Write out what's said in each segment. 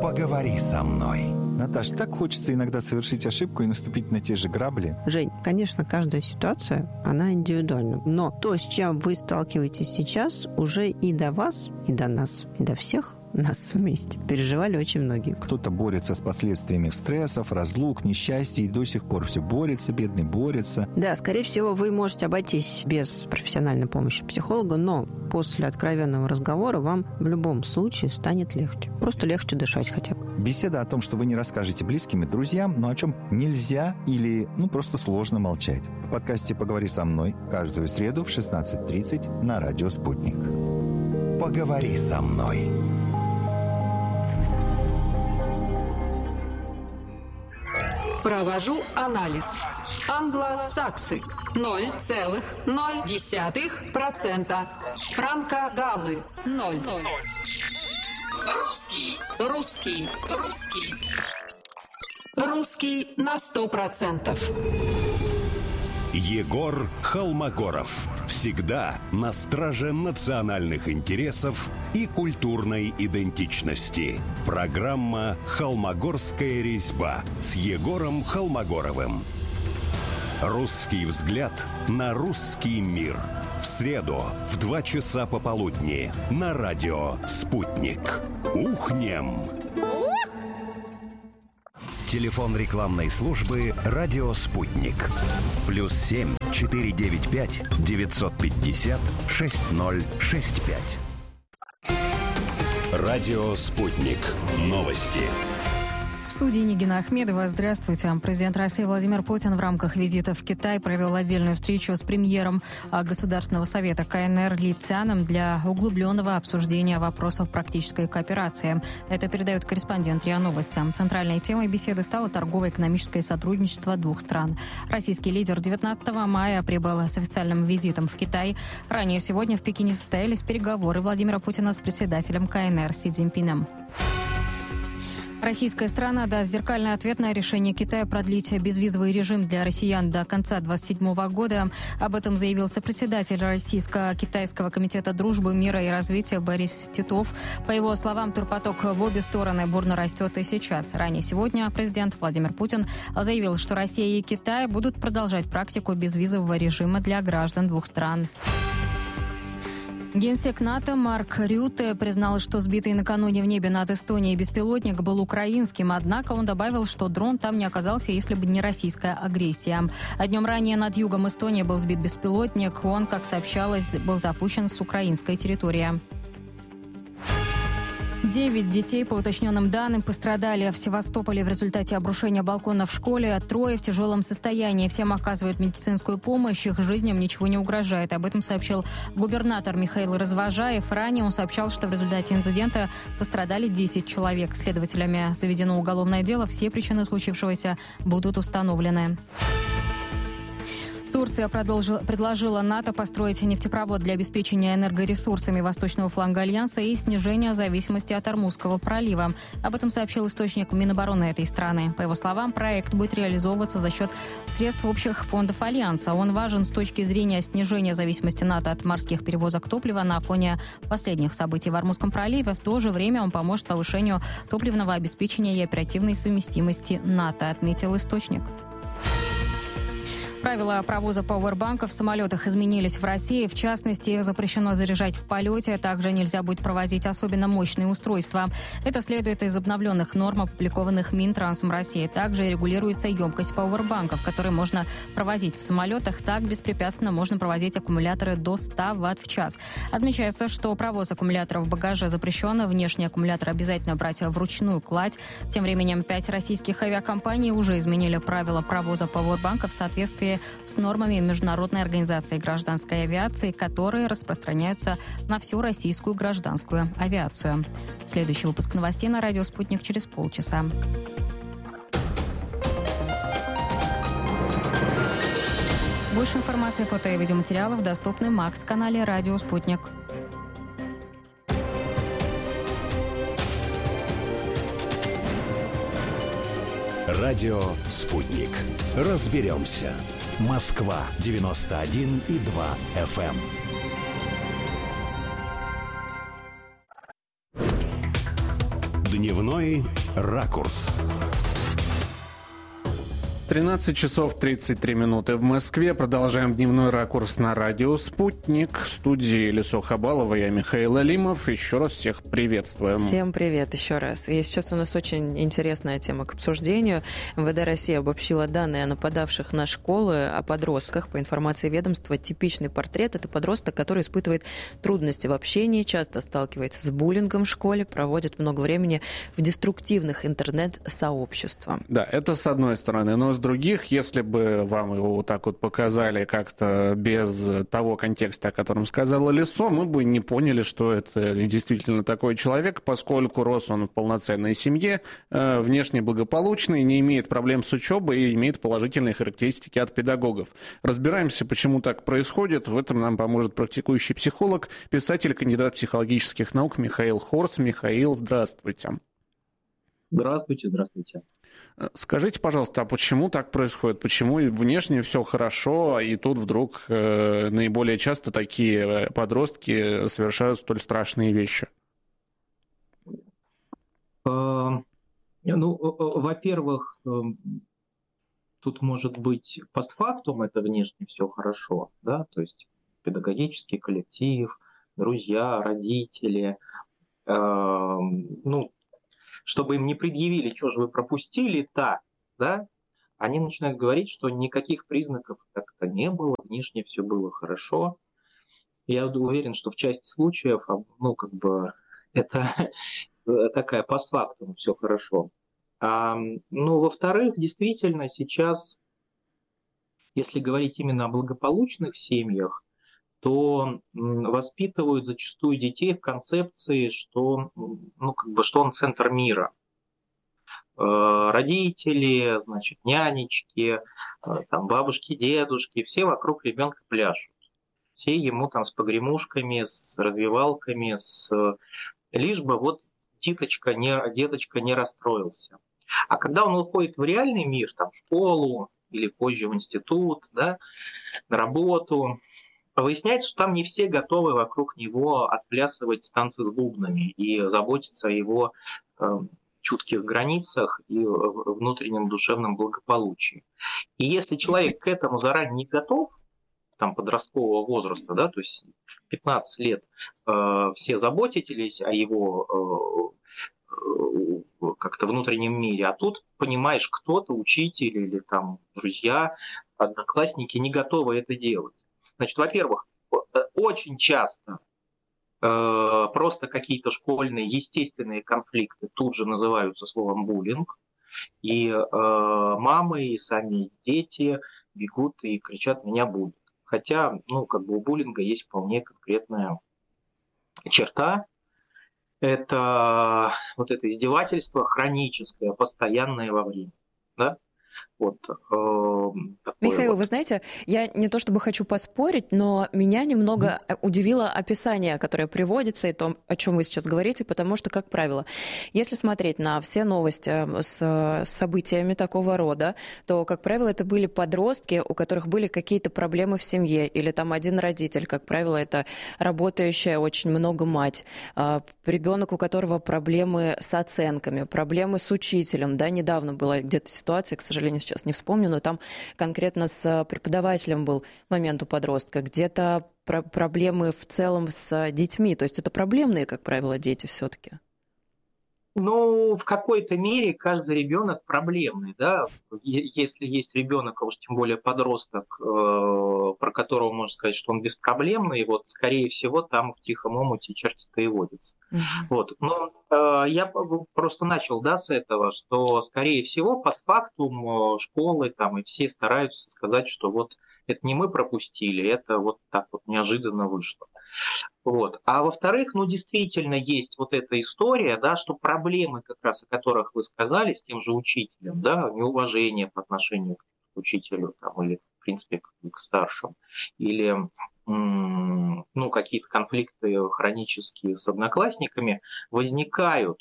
Поговори со мной. Наташ, так хочется иногда совершить ошибку и наступить на те же грабли. Жень, конечно, каждая ситуация, она индивидуальна. Но то, с чем вы сталкиваетесь сейчас, уже и до вас, и до нас, и до всех нас вместе переживали очень многие. Кто-то борется с последствиями стрессов, разлук, несчастья, и до сих пор все борется, бедный борется. Да, скорее всего, вы можете обойтись без профессиональной помощи психолога, но после откровенного разговора вам в любом случае станет легче. Просто легче дышать хотя бы. Беседа о том, что вы не расскажете близким и друзьям, но о чем нельзя или просто сложно молчать. В подкасте «Поговори со мной» каждую среду в 16:30 на радио «Спутник». Поговори со мной. Провожу анализ. Англосаксы 0,0%. Франко-галлы 0. Русский на 100%. Егор Холмогоров. Всегда на страже национальных интересов и культурной идентичности. Программа «Холмогорская резьба» с Егором Холмогоровым. Русский взгляд на русский мир. В среду в 2 часа пополудни на радио «Спутник». Ухнем! Телефон рекламной службы «Радио Спутник». +7 495 950 6065. Радио «Спутник». Новости. В студии Нигина Ахмедова. Здравствуйте. Президент России Владимир Путин в рамках визита в Китай провел отдельную встречу с премьером Государственного совета КНР Ли Цяном для углубленного обсуждения вопросов практической кооперации. Это передает корреспондент РИА Новости. Центральной темой беседы стало торгово-экономическое сотрудничество двух стран. Российский лидер 19 мая прибыл с официальным визитом в Китай. Ранее сегодня в Пекине состоялись переговоры Владимира Путина с председателем КНР Си Цзиньпином. Российская сторона даст зеркальный ответ на решение Китая продлить безвизовый режим для россиян до конца 2027 года. Об этом заявил сопредседатель Российско-Китайского комитета дружбы, мира и развития Борис Титов. По его словам, турпоток в обе стороны бурно растет и сейчас. Ранее сегодня президент Владимир Путин заявил, что Россия и Китай будут продолжать практику безвизового режима для граждан двух стран. Генсек НАТО Марк Рютте признал, что сбитый накануне в небе над Эстонией беспилотник был украинским, однако он добавил, что дрон там не оказался, если бы не российская агрессия. А днем ранее над югом Эстонии был сбит беспилотник, он, как сообщалось, был запущен с украинской территории. 9 детей, по уточненным данным, пострадали в Севастополе в результате обрушения балкона в школе. 3 в тяжелом состоянии. Всем оказывают медицинскую помощь, их жизням ничего не угрожает. Об этом сообщил губернатор Михаил Развожаев. Ранее он сообщал, что в результате инцидента пострадали 10 человек. Следователями заведено уголовное дело. Все причины случившегося будут установлены. Турция предложила НАТО построить нефтепровод для обеспечения энергоресурсами восточного фланга Альянса и снижения зависимости от Ормузского пролива. Об этом сообщил источник Минобороны этой страны. По его словам, проект будет реализовываться за счет средств общих фондов Альянса. Он важен с точки зрения снижения зависимости НАТО от морских перевозок топлива на фоне последних событий в Ормузском проливе. В то же время он поможет повышению топливного обеспечения и оперативной совместимости НАТО, отметил источник. Правила провоза пауэрбанков в самолетах изменились в России. В частности, их запрещено заряжать в полете. Также нельзя будет провозить особенно мощные устройства. Это следует из обновленных норм, опубликованных Минтрансом России. Также регулируется емкость пауэрбанков, которые можно провозить в самолетах. Так беспрепятственно можно провозить аккумуляторы до 100 Вт в час. Отмечается, что провоз аккумуляторов в багаже запрещен. Внешний аккумулятор обязательно брать вручную кладь. Тем временем 5 российских авиакомпаний уже изменили правила провоза пауэрбанков в соответствии с нормами Международной организации гражданской авиации, которые распространяются на всю российскую гражданскую авиацию. Следующий выпуск новостей на радио «Спутник» через полчаса. Больше информации, фото и видеоматериалов доступны на Макс-канале «Радио Спутник». Радио «Спутник». Разберемся. Москва 91,2 FM. Дневной ракурс. 13 часов 33 минуты в Москве. Продолжаем дневной ракурс на радио «Спутник». В студии Лисо Хабалова, я Михаил Алимов. Еще раз всех приветствуем. Всем привет еще раз. И сейчас у нас очень интересная тема к обсуждению. МВД России обобщила данные о нападавших на школы, о подростках. По информации ведомства, типичный портрет – это подросток, который испытывает трудности в общении, часто сталкивается с буллингом в школе, проводит много времени в деструктивных интернет-сообществах. Да, это с одной стороны. Но с других, если бы вам его вот так вот показали как-то без того контекста, о котором сказала Лисо, мы бы не поняли, что это действительно такой человек, поскольку рос он в полноценной семье, внешне благополучный, не имеет проблем с учебой и имеет положительные характеристики от педагогов. Разбираемся, почему так происходит. В этом нам поможет практикующий психолог, писатель, кандидат психологических наук Михаил Хорс. Михаил, здравствуйте. Здравствуйте, здравствуйте. Скажите, пожалуйста, а почему так происходит? Почему внешне все хорошо, и тут вдруг наиболее часто такие подростки совершают столь страшные вещи? Во-первых, тут может быть постфактум, это внешне все хорошо, да, то есть педагогический коллектив, друзья, родители, чтобы им не предъявили, что же вы пропустили так, да, они начинают говорить, что никаких признаков так-то не было, внешне все было хорошо. Я уверен, что в части случаев, это такая постфактум, все хорошо. Во-вторых, действительно, сейчас, если говорить именно о благополучных семьях, то воспитывают зачастую детей в концепции, что он центр мира. Родители, нянечки, бабушки, дедушки, все вокруг ребенка пляшут. Все ему с погремушками, с развивалками, лишь бы деточка не расстроился. А когда он уходит в реальный мир, в школу или позже в институт, да, на работу, выясняется, что там не все готовы вокруг него отплясывать танцы с бубнами и заботиться о его чутких границах и внутреннем душевном благополучии. И если человек к этому заранее не готов, подросткового возраста, да, то есть 15 лет все заботились о его как-то внутреннем мире, а тут, понимаешь, кто-то, учитель или друзья, одноклассники не готовы это делать. Значит, во-первых, очень часто просто какие-то школьные естественные конфликты тут же называются словом буллинг, и мамы, и сами дети бегут и кричат «меня буллинг». Хотя, у буллинга есть вполне конкретная черта. Это это издевательство хроническое, постоянное во времени. Да? Михаил, вы знаете, я не то чтобы хочу поспорить, но меня немного удивило описание, которое приводится, и то, о чем вы сейчас говорите, потому что, как правило, если смотреть на все новости с событиями такого рода, то, как правило, это были подростки, у которых были какие-то проблемы в семье, или один родитель, как правило, это работающая очень много мать, ребенок, у которого проблемы с оценками, проблемы с учителем, да, недавно была где-то ситуация, к сожалению, сейчас не вспомню, но там конкретно с преподавателем был момент у подростка, где-то проблемы в целом с детьми, то есть это проблемные, как правило, дети все-таки. В какой-то мере каждый ребенок проблемный, да. Если есть ребенок, а уж тем более подросток, про которого можно сказать, что он беспроблемный, скорее всего, там в тихом омуте черти-то и водятся. Но я просто начал, с этого, что, скорее всего, постфактум школы и все стараются сказать, что это не мы пропустили, это так неожиданно вышло. А во-вторых, действительно есть эта история, да, что проблемы, как раз о которых вы сказали, с тем же учителем, да, неуважение по отношению к учителю или, в принципе, к старшим, или какие-то конфликты хронические с одноклассниками возникают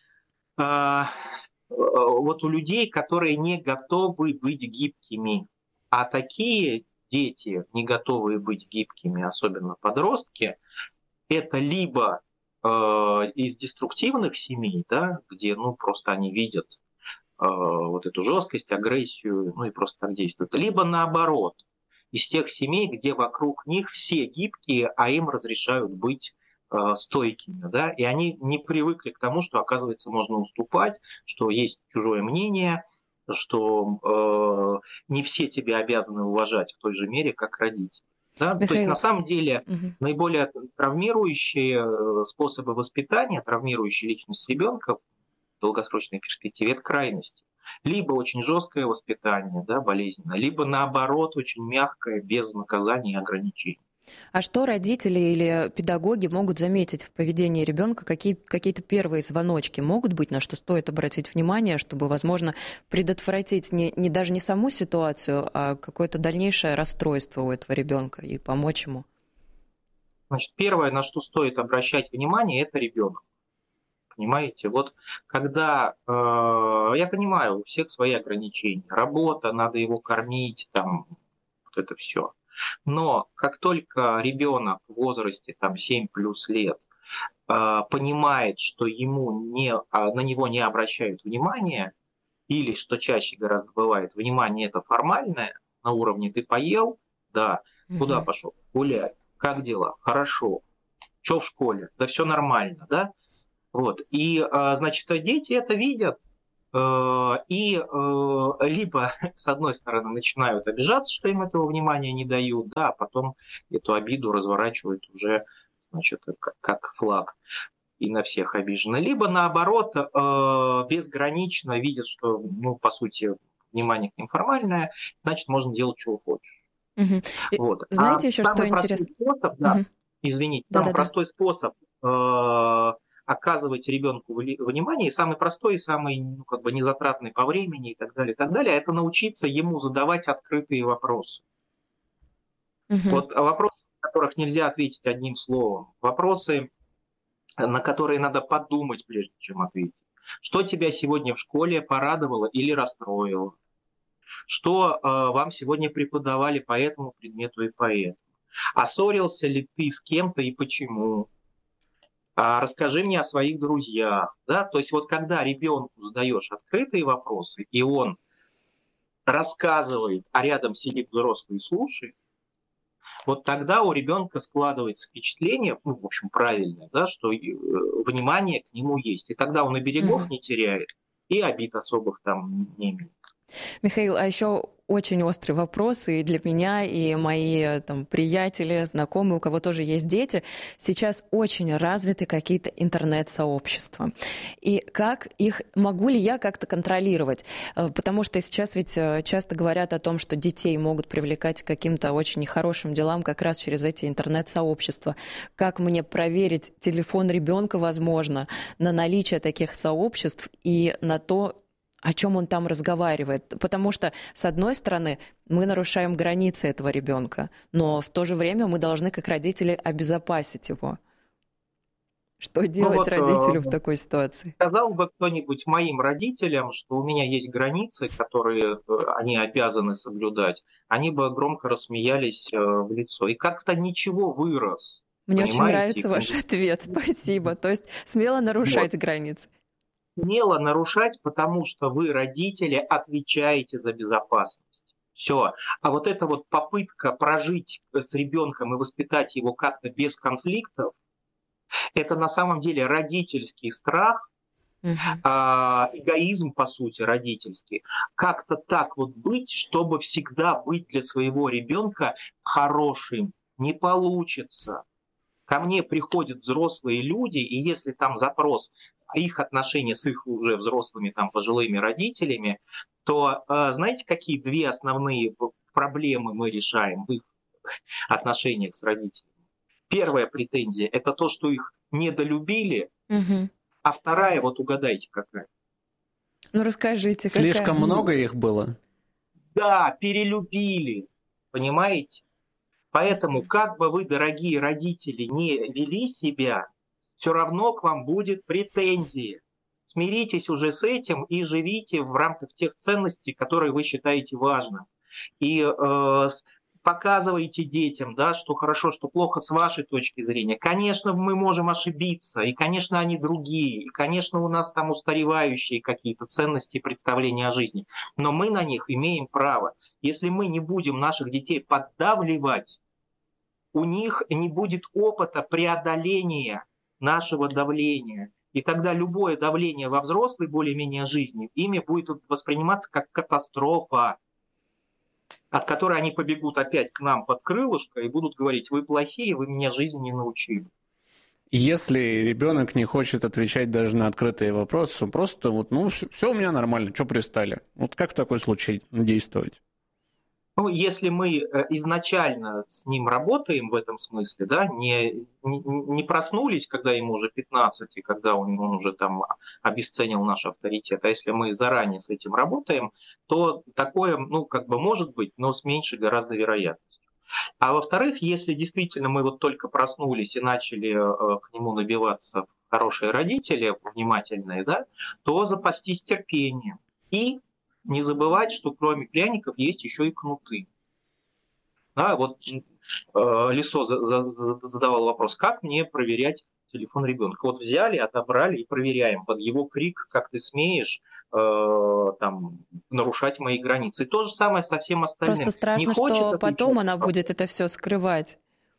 у людей, которые не готовы быть гибкими. А такие дети, не готовые быть гибкими, особенно подростки, это либо из деструктивных семей, да, где просто они видят вот эту жесткость, агрессию, и просто так действуют. Либо наоборот, из тех семей, где вокруг них все гибкие, а им разрешают быть стойкими, да, и они не привыкли к тому, что, оказывается, можно уступать, что есть чужое мнение, что не все тебя обязаны уважать в той же мере, как родители. Да? То есть, на самом деле, наиболее травмирующие способы воспитания, травмирующие личность ребенка в долгосрочной перспективе, это крайности. Либо очень жесткое воспитание, да, болезненное, либо наоборот очень мягкое, без наказаний и ограничений. А что родители или педагоги могут заметить в поведении ребенка? Какие-то первые звоночки могут быть, на что стоит обратить внимание, чтобы, возможно, предотвратить даже не саму ситуацию, а какое-то дальнейшее расстройство у этого ребенка и помочь ему? Значит, первое, на что стоит обращать внимание, это ребенок. Понимаете, вот когда, я понимаю, у всех свои ограничения, работа, надо его кормить, там, вот это все. Но как только ребенок в возрасте 7+ лет понимает, что на него не обращают внимания, или, что чаще гораздо бывает, внимание это формальное, на уровне ты поел, да, куда пошел, гулять, как дела, хорошо, что в школе, да все нормально, да, вот, и, значит, дети это видят, и либо, с одной стороны, начинают обижаться, что им этого внимания не дают, да, а потом эту обиду разворачивают уже, значит, как флаг, и на всех обижены. Либо, наоборот, безгранично видят, что, по сути, внимание к ним формальное, значит, можно делать, чего хочешь. Вот. Знаете еще, что интересно? Самый простой способ оказывать ребенку внимание, и самый простой, и самый незатратный по времени и так далее, это научиться ему задавать открытые вопросы. Вот вопросы, на которых нельзя ответить одним словом, вопросы, на которые надо подумать, прежде чем ответить. Что тебя сегодня в школе порадовало или расстроило? Что вам сегодня преподавали по этому предмету и по этому? А ссорился ли ты с кем-то и почему? Расскажи мне о своих друзьях. Да? То есть вот когда ребенку задаешь открытые вопросы, и он рассказывает, а рядом сидит взрослый и слушает, вот тогда у ребенка складывается впечатление, в общем, правильное, да, что внимание к нему есть. И тогда он и берегов не теряет, и обид особых там не имеет. Михаил, а еще очень острый вопрос и для меня, и мои приятели, знакомые, у кого тоже есть дети. Сейчас очень развиты какие-то интернет-сообщества. И могу ли я как-то контролировать? Потому что сейчас ведь часто говорят о том, что детей могут привлекать к каким-то очень нехорошим делам как раз через эти интернет-сообщества. Как мне проверить телефон ребенка, возможно, на наличие таких сообществ и на то, о чем он там разговаривает. Потому что, с одной стороны, мы нарушаем границы этого ребенка, но в то же время мы должны, как родители, обезопасить его. Что делать родителю в такой ситуации? Сказал бы кто-нибудь моим родителям, что у меня есть границы, которые они обязаны соблюдать, они бы громко рассмеялись в лицо. И как-то ничего вырос. Мне очень нравится ваш ответ. Спасибо. То есть смело нарушать границы. Смело нарушать, потому что вы, родители, отвечаете за безопасность. Все. А вот эта вот попытка прожить с ребенком и воспитать его как-то без конфликтов, это на самом деле родительский страх, эгоизм, по сути, родительский. Как-то так вот быть, чтобы всегда быть для своего ребенка хорошим. Не получится. Ко мне приходят взрослые люди, и если там запрос их отношения с их уже взрослыми пожилыми родителями, то знаете, какие две основные проблемы мы решаем в их отношениях с родителями? Первая претензия – это то, что их недолюбили, а вторая, вот угадайте, какая? Ну, расскажите, какая? Слишком много их было? Да, перелюбили, понимаете? Поэтому, как бы вы, дорогие родители, не вели себя, все равно к вам будет претензии. Смиритесь уже с этим и живите в рамках тех ценностей, которые вы считаете важным. И показываете детям, да, что хорошо, что плохо с вашей точки зрения. Конечно, мы можем ошибиться, и, конечно, они другие, и, конечно, у нас там устаревающие какие-то ценности и представления о жизни, но мы на них имеем право. Если мы не будем наших детей поддавливать, у них не будет опыта преодоления нашего давления. И тогда любое давление во взрослой более-менее жизни ими будет восприниматься как катастрофа, от которой они побегут опять к нам под крылышко и будут говорить: вы плохие, вы меня жизни не научили. Если ребенок не хочет отвечать даже на открытые вопросы, просто вот, все у меня нормально, что пристали? Вот как в такой случай действовать? Ну, если мы изначально с ним работаем в этом смысле, да, не проснулись, когда ему уже 15, и когда он уже там обесценил наш авторитет, а если мы заранее с этим работаем, то такое, может быть, но с меньшей гораздо вероятностью. А во-вторых, если действительно мы вот только проснулись и начали к нему набиваться хорошие родители, внимательные, да, то запастись терпением. И не забывать, что кроме пряников есть еще и кнуты. Да, вот Лисо задавал вопрос, как мне проверять телефон ребенка. Вот взяли, отобрали и проверяем. Под его крик: как ты смеешь нарушать мои границы. И то же самое со всем остальным. Просто страшно, что потом она будет это все скрывать.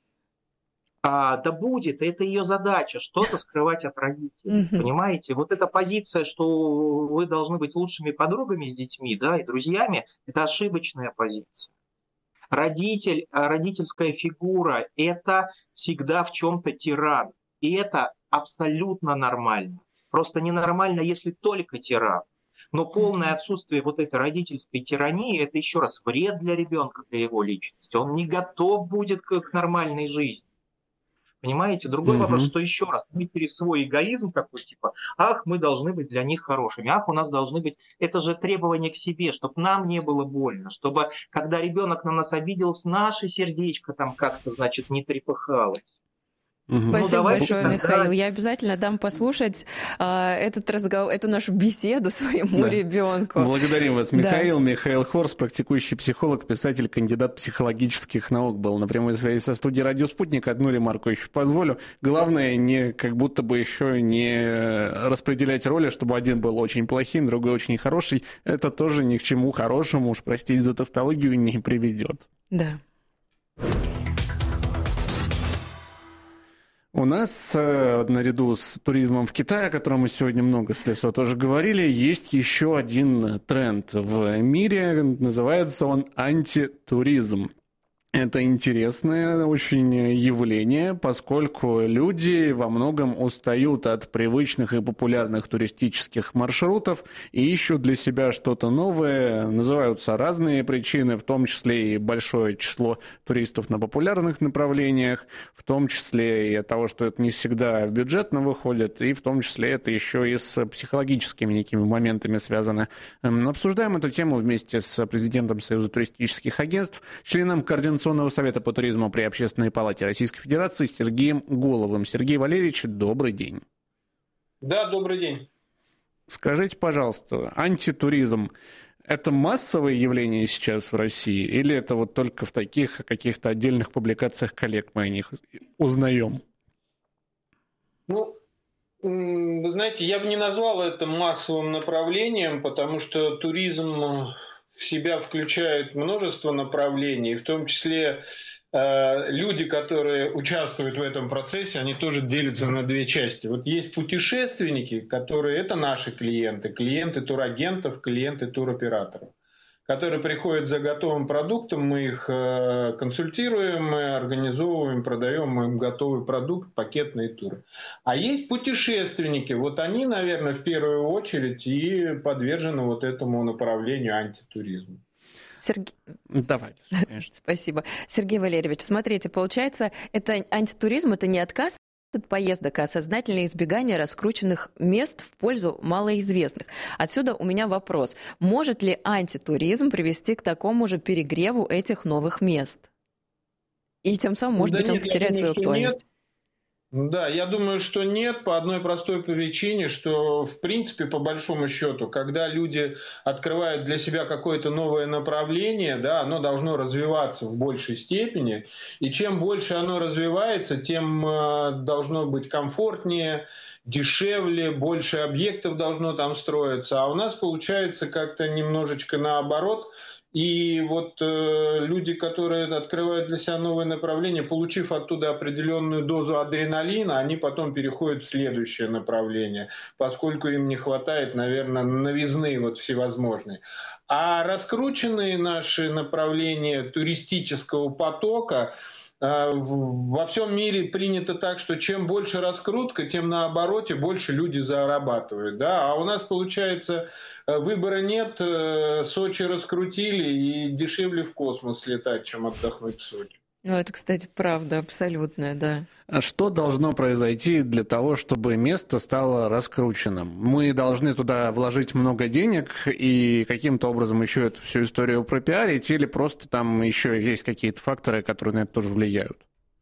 Да будет, это ее задача, что-то скрывать от родителей, понимаете? Вот эта позиция, что вы должны быть лучшими подругами с детьми, да, и друзьями, это ошибочная позиция. Родительская фигура – это всегда в чем-то тиран, и это абсолютно нормально. Просто ненормально, если только тиран. Но полное отсутствие вот этой родительской тирании – это еще раз вред для ребенка, для его личности. Он не готов будет к нормальной жизни. Понимаете? Другой вопрос, что еще раз, мы через свой эгоизм такой, типа, мы должны быть для них хорошими, у нас должны быть, это же требование к себе, чтобы нам не было больно, чтобы, когда ребенок на нас обиделся, наше сердечко там как-то, не трепыхалось. Спасибо большое, Михаил. Я обязательно дам послушать этот разговор, эту нашу беседу своему ребенку. Благодарим вас, Михаил. Да. Михаил Хорс, практикующий психолог, писатель, кандидат психологических наук, был на прямой связи со студией «Радио Спутник». Одну ремарку еще позволю. Главное, как будто бы еще не распределять роли, чтобы один был очень плохим, другой очень хороший. Это тоже ни к чему хорошему, уж простите за тавтологию, не приведет. Да. У нас, наряду с туризмом в Китае, о котором мы сегодня много с Лисо тоже говорили, есть еще один тренд в мире. Называется он антитуризм. Это интересное очень явление, поскольку люди во многом устают от привычных и популярных туристических маршрутов и ищут для себя что-то новое. Называются разные причины, в том числе и большое число туристов на популярных направлениях, в том числе и от того, что это не всегда бюджетно выходит, и в том числе это еще и с психологическими некими моментами связано. Обсуждаем эту тему вместе с президентом Союза туристических агентств, членом Координационного совета по туризму при Общественной палате Российской Федерации Сергеем Головым. Сергей Валерьевич, добрый день. Да, добрый день. Скажите, пожалуйста, антитуризм – это массовое явление сейчас в России, или это вот только в таких каких-то отдельных публикациях коллег мы о них узнаем? Вы знаете, я бы не назвал это массовым направлением, потому что туризм в себя включает множество направлений, в том числе люди, которые участвуют в этом процессе, они тоже делятся на две части. Вот есть путешественники, которые это наши клиенты, клиенты турагентов, клиенты туроператоров, которые приходят за готовым продуктом, мы их консультируем, мы организовываем, продаем им готовый продукт, пакетные туры. А есть путешественники, вот они, наверное, в первую очередь и подвержены вот этому направлению антитуризма. Давай, конечно. Спасибо. Сергей Валерьевич, смотрите, получается, это антитуризм, это не отказ от поездок, а сознательное избегание раскрученных мест в пользу малоизвестных. Отсюда у меня вопрос. Может ли антитуризм привести к такому же перегреву этих новых мест? И тем самым, может быть, он потеряет свою актуальность? Да, я думаю, что нет, по одной простой причине, что, в принципе, по большому счету, когда люди открывают для себя какое-то новое направление, да, оно должно развиваться в большей степени, и чем больше оно развивается, тем должно быть комфортнее, дешевле, больше объектов должно там строиться, а у нас получается как-то немножечко наоборот. И вот люди, которые открывают для себя новые направления, получив оттуда определенную дозу адреналина, они потом переходят в следующее направление, поскольку им не хватает, наверное, новизны вот всевозможной. А раскрученные наши направления туристического потока, во всем мире принято так, что чем больше раскрутка, тем на обороте больше люди зарабатывают. Да? А у нас, получается, выбора нет, Сочи раскрутили и дешевле в космос слетать, чем отдохнуть в Сочи. Ну, это, кстати, правда абсолютная, да. Что должно произойти для того, чтобы место стало раскрученным? Мы должны туда вложить много денег и каким-то образом еще эту всю историю пропиарить, или просто там еще есть какие-то факторы, которые на это тоже влияют?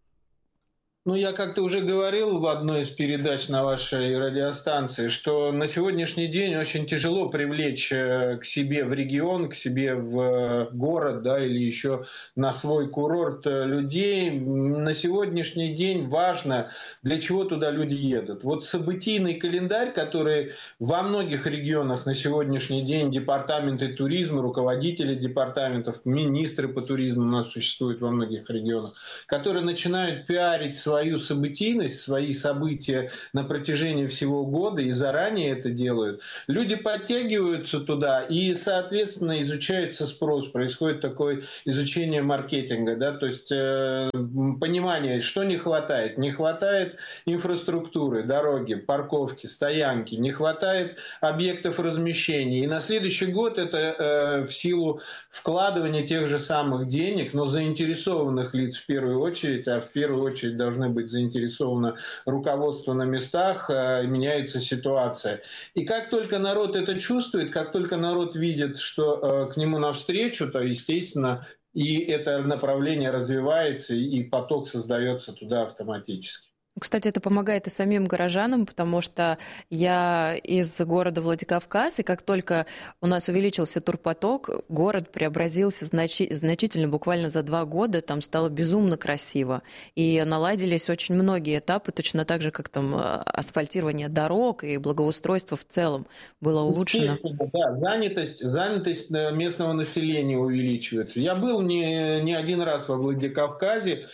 Ну, я как-то уже говорил в одной из передач на вашей радиостанции, что на сегодняшний день очень тяжело привлечь к себе в регион, к себе в город, да, или еще на свой курорт людей. На сегодняшний день важно, для чего туда люди едут. Вот событийный календарь, который во многих регионах на сегодняшний день департаменты туризма, руководители департаментов, министры по туризму у нас существуют во многих регионах, которые начинают пиарить свою событийность, свои события на протяжении всего года и заранее это делают. Люди подтягиваются туда и, соответственно, изучается спрос. Происходит такое изучение маркетинга, да, то есть понимание, что не хватает. Не хватает инфраструктуры, дороги, парковки, стоянки, не хватает объектов размещения. И на следующий год это в силу вкладывания тех же самых денег, но заинтересованных лиц в первую очередь, а в первую очередь должны быть заинтересовано руководство на местах, меняется ситуация. И как только народ это чувствует, как только народ видит, что к нему навстречу, то, естественно, и это направление развивается, и поток создается туда автоматически. Кстати, это помогает и самим горожанам, потому что я из города Владикавказ, и как только у нас увеличился турпоток, город преобразился значительно, буквально за 2 года, там стало безумно красиво. И наладились очень многие этапы, точно так же, как там асфальтирование дорог и благоустройство в целом было улучшено. Да, занятость местного населения увеличивается. Я был не один раз во Владикавказе,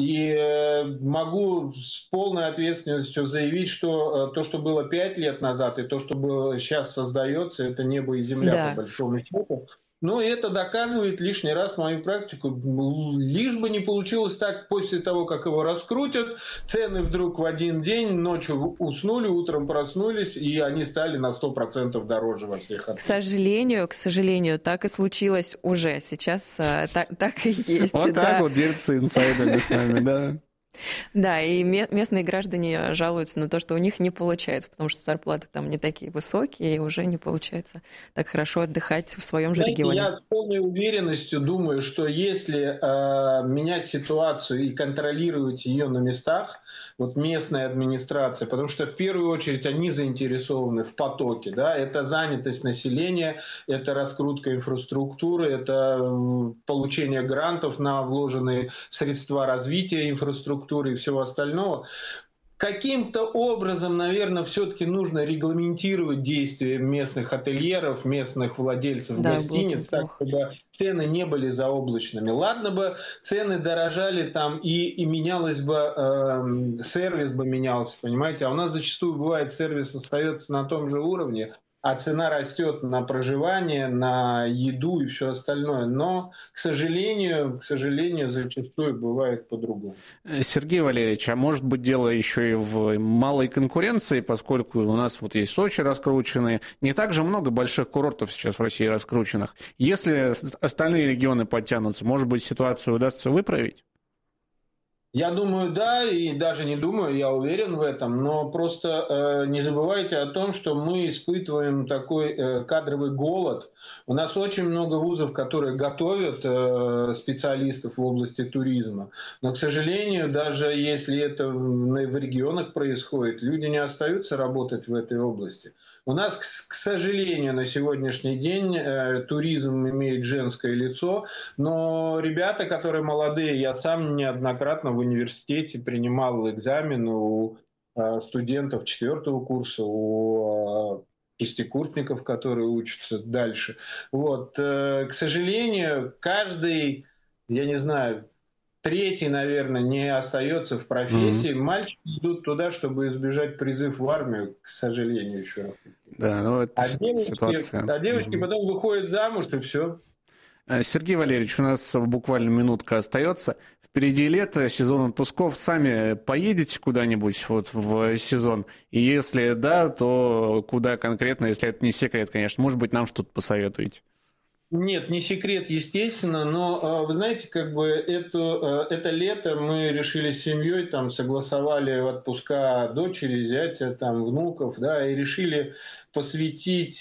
и могу с полной ответственностью заявить, что то, что было 5 лет назад, и то, что было сейчас создается, это небо и земля, да, по большому счету. Но это доказывает лишний раз мою практику. Лишь бы не получилось так, после того, как его раскрутят, цены вдруг в один день, ночью уснули, утром проснулись, и они стали на 100% дороже во всех отелях. К сожалению, так и случилось уже. Сейчас так и есть. Вот так вот делятся инсайдами с нами, да. Да, и местные граждане жалуются на то, что у них не получается, потому что зарплаты там не такие высокие, и уже не получается так хорошо отдыхать в своем же регионе. Я с полной уверенностью думаю, что если менять ситуацию и контролировать ее на местах, вот местная администрация, потому что в первую очередь они заинтересованы в потоке, да, это занятость населения, это раскрутка инфраструктуры, это получение грантов на вложенные средства развития инфраструктуры и всего остального. Каким-то образом, наверное, все-таки нужно регламентировать действия местных ательеров, местных владельцев гостиниц, так, чтобы цены не были заоблачными. Ладно бы цены дорожали там и менялось бы, сервис бы менялся, понимаете? А у нас зачастую бывает, сервис остается на том же уровне, а цена растет на проживание, на еду и все остальное. Но, к сожалению, зачастую бывает по-другому. Сергей Валерьевич, а может быть дело еще и в малой конкуренции, поскольку у нас вот есть Сочи раскрученные, не так же много больших курортов сейчас в России раскрученных. Если остальные регионы подтянутся, может быть, ситуацию удастся выправить? Я думаю, да, и даже не думаю, я уверен в этом, но просто не забывайте о том, что мы испытываем такой кадровый голод. У нас очень много вузов, которые готовят специалистов в области туризма, но, к сожалению, даже если это в регионах происходит, люди не остаются работать в этой области. У нас, к сожалению, на сегодняшний день туризм имеет женское лицо, но ребята, которые молодые, я сам неоднократно в университете принимал экзамен у студентов 4-го курса, у шестикурсников, которые учатся дальше. Вот. К сожалению, каждый, я не знаю, третий, наверное, не остается в профессии. Мальчики идут туда, чтобы избежать призыв в армию, к сожалению, еще раз. Да, ну это ситуация. А девочки потом выходят замуж, и все. Сергей Валерьевич, у нас буквально минутка остается. Впереди лето, сезон отпусков. Сами поедете куда-нибудь вот в сезон? И если да, то куда конкретно, если это не секрет, конечно? Может быть, нам что-то посоветуете? Нет, не секрет, естественно, но, вы знаете, как бы это лето мы решили с семьей, там, согласовали отпуска дочери, зятя, там, внуков, да, и решили посвятить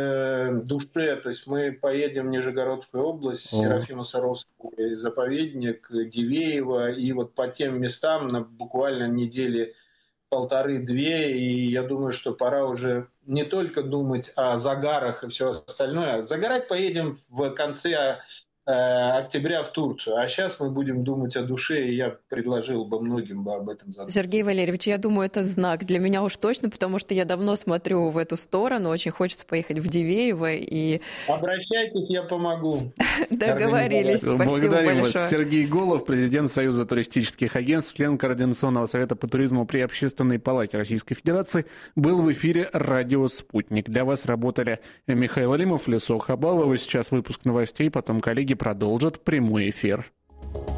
душе, то есть мы поедем в Нижегородскую область, Серафимо-Саровский заповедник, Дивеево, и вот по тем местам на буквально недели 1,5-2, и я думаю, что пора уже не только думать о загарах и все остальное. Загорать поедем в конце октября в Турцию, а сейчас мы будем думать о душе, и я предложил бы многим бы об этом задуматься. Сергей Валерьевич, я думаю, это знак для меня уж точно, потому что я давно смотрю в эту сторону, очень хочется поехать в Дивеево. И... Обращайтесь, я помогу. Договорились, спасибо большое. Благодарим вас. Сергей Голов, президент Союза туристических агентств, член Координационного совета по туризму при Общественной палате Российской Федерации, был в эфире «Радио Спутник». Для вас работали Михаил Алимов, Лесо Хабалова. Сейчас выпуск новостей, потом коллеги продолжат прямой эфир.